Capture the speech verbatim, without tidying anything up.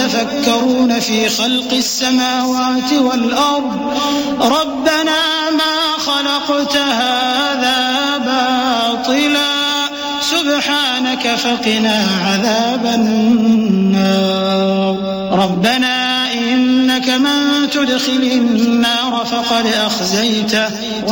ويتفكرون في خلق السماوات والأرض ربنا ما خلقت هذا باطلا سبحانك فقنا عذاب النار ربنا إنك من تدخل النار فقد أخزيته